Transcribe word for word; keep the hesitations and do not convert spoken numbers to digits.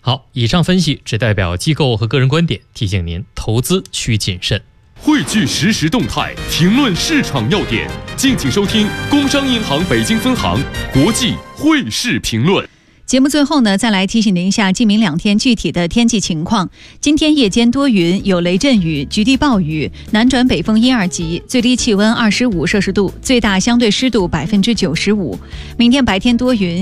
好，以上分析只代表机构和个人观点，提醒您投资需谨慎。 汇聚实时动态，评论市场要点，敬请收听工商银行北京分行国际汇市评论。 节目最后呢，再来提醒您一下今明两天具体的天气情况。今天夜间多云，有雷阵雨、局地暴雨，南转北风一二级，最低气温二十五摄氏度，最大相对湿度百分之九十五。明天白天多云。